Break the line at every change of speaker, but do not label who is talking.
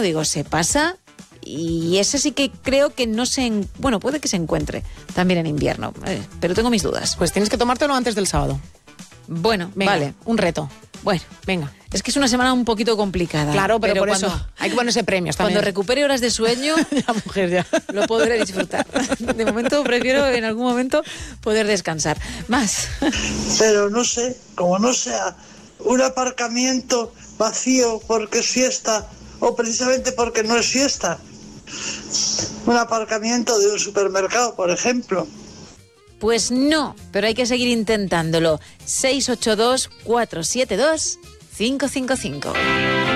digo, se pasa. Y ese sí que creo que no se... Bueno, puede que se encuentre también en invierno, pero tengo mis dudas.
Pues tienes que tomártelo antes del sábado.
Bueno,
Venga,
vale.
un reto.
Bueno,
Venga.
es que es una semana un poquito complicada.
Claro, pero por
cuando,
eso hay que ponerse premios también.
Cuando recupere horas de sueño,
La mujer ya.
lo podré disfrutar. De momento prefiero en algún momento poder descansar. Más.
Pero no sé, como no sea un aparcamiento vacío porque es fiesta o precisamente porque no es fiesta. Un aparcamiento de un supermercado, por ejemplo.
Pues no, pero hay que seguir intentándolo. 682-472-555.